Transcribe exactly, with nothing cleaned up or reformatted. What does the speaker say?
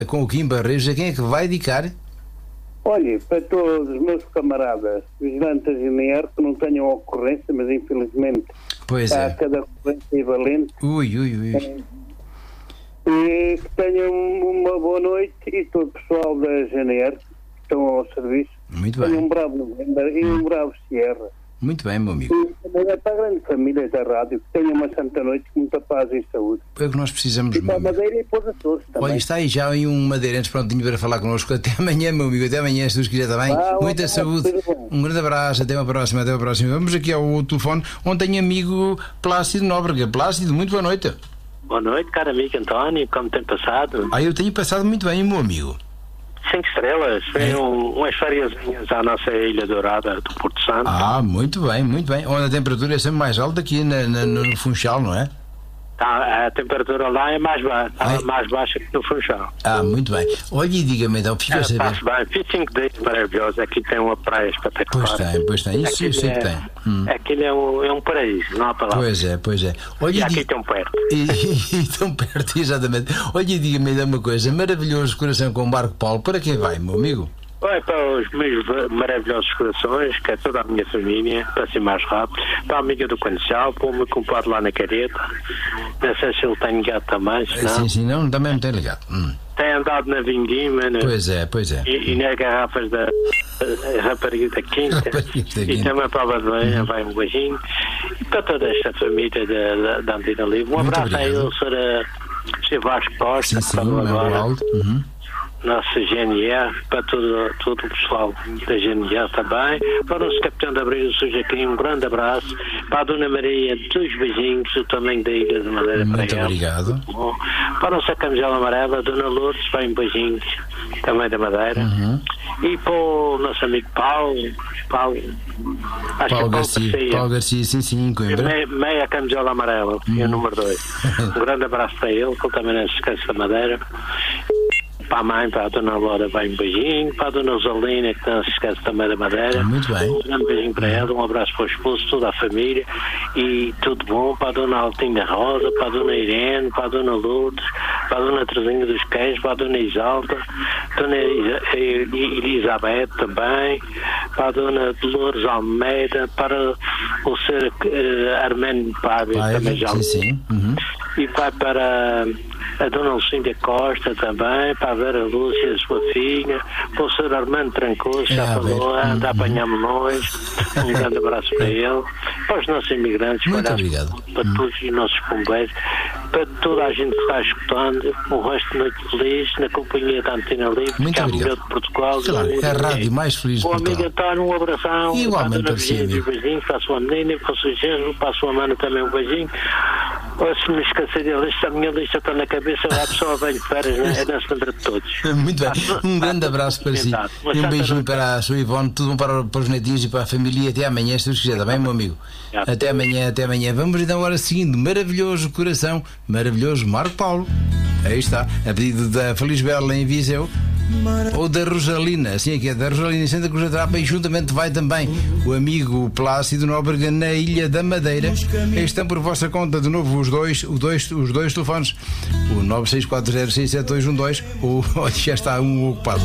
com o Kim Barreiros, a quem é que vai dedicar? Olha, para todos os meus camaradas vigilantes da G N R que não tenham ocorrência, mas infelizmente pois há é. cada ocorrência valente. Ui, ui, ui. E que tenham uma boa noite e todo o pessoal da G N R que estão ao serviço. Muito Tenham bem. um bravo Novembro e um bravo Sierra. Muito bem, meu amigo. E também é para a grande família da rádio que tenham uma santa noite com muita paz e saúde. É o que nós precisamos, E meu para a amigo. Madeira e para os Açores também. Olha, está aí já aí um madeirense prontinho para falar connosco. Até amanhã, meu amigo. Até amanhã, se Deus quiser, está bem? Ah, um Muita abraço, saúde. tudo bom. Um grande abraço. Até uma próxima. Até uma próxima. Vamos aqui ao telefone, onde tenho amigo Plácido Nóbrega. Plácido, muito boa noite. Boa noite, caro amigo António, como tem passado? Ah, eu tenho passado muito bem, meu amigo. Cinco estrelas, foi É. um, umas fériasinhas à nossa Ilha Dourada do Porto Santo. Ah, muito bem, muito bem. Onde a temperatura é sempre mais alta aqui na, na, no Funchal, não é? Tá, a temperatura lá é mais, ba Ai. mais baixa que no Funchal. Ah, muito bem. Olha e diga-me então, fica a É, saber. passo bem, fiz cinco dias maravilhosos, aqui tem uma praia espetacular. Pois tem, pois tem. Isso eu sei que tem. Hum. Aquilo é um, é um paraíso, não há palavra. Pois é, pois é. Olha E e aqui diga... tão perto. E, e, e tão perto, exatamente. Olha e diga-me ainda uma coisa. Maravilhoso coração com o Marco Paulo. Para quem vai, meu amigo? Vai para os meus maravilhosos corações, que é toda a minha família, para ser mais rápido, para a amiga do Conchal, para o meu compadre lá na Careta, não sei se ele tem ligado também, se não. Sim, sim, não, também não tem ligado. Hum. Tem andado na Vindima, né? Pois é, pois é. E, e nas garrafas da uh, rapariga da Quinta, Rapariga da e Quinta. também para a Badoeira, vai um beijinho, e para toda esta família da, da, da Antena Livre. Um Muito abraço aí obrigado. ao senhor uh, Vasco Costa, Sim, sim, para o o meu agora, alto. Uhum. nosso G N R, para todo, todo o pessoal da G N R também, para o nosso capitão de Abril, o senhor Jaquim, um grande abraço, para a Dona Maria, dois beijinhos, o tamanho da Ilha de Madeira Muito para ela. obrigado. Bom, para a nossa camisola amarela, a Dona Lourdes, vai um beijinho, também da Madeira. Uhum. E para o nosso amigo Paulo, Paulo, acho Paulo que é Garcia, Paulo Paulo Garcia, sim, sim, em Coimbra. meia, meia camisola amarela, e o número dois. Um grande abraço para ele, que ele também não se esquece da Madeira. Para a mãe, para a Dona Laura, vai um beijinho. Para a Dona Rosalina, que não se esquece também da Madeira. Muito bem. Um grande beijinho para ela, um abraço para o esposo, toda a família. E tudo bom para a Dona Altinha Rosa, para a Dona Irene, para a Dona Lourdes, para a Dona Terezinha dos Queijos, para a Dona Isalta, Dona Elizabeth também, para a Dona Dolores Almeida, para o ser uh, Armênio Pávio, Vai, também já. sim, sim. Uhum. E vai para a Dona Lucinda Costa também, para a Vera Lúcia, a sua filha, para o senhor Armando Trancoso, já É, falou, a ver. anda a Uhum. apanhar melões. Um grande abraço para ele, para os nossos imigrantes, Muito para, obrigado. para Hum. todos os nossos bombeiros, para toda a gente que está escutando, um resto de noite feliz, na companhia da Antena Livre, Muito que é a obrigado. melhor de Portugal. Claro, E- é a rádio mais feliz de o amigo Portugal. António, um abração. Igualmente para a Dona para si, Virgínia, amigo. um beijinho, para a sua menina, para o seu genro, para a sua mana também um beijinho. Ou se me esquecer da lista, a minha lista está na cabeça, a pessoa vem de férias, né? É na lembra de todos. Muito bem. Um grande abraço para si. E um beijinho para a sua Ivone, tudo bom para, para os netinhos e para a família. Até amanhã, se Deus quiser, está bem, meu amigo? Até amanhã, até amanhã. Vamos então agora seguindo. Maravilhoso coração, maravilhoso Marco Paulo. Aí está, a pedido da Feliz Bela em Viseu. Ou da Rosalina, assim é que é, da Rosalina em Santa Cruz da Trapa, e juntamente vai também o amigo Plácido Nóbrega na Ilha da Madeira. Estão por vossa conta de novo os dois, os dois, os dois telefones, o nove seis quatro zero seis sete dois um dois, o, já está um ocupado.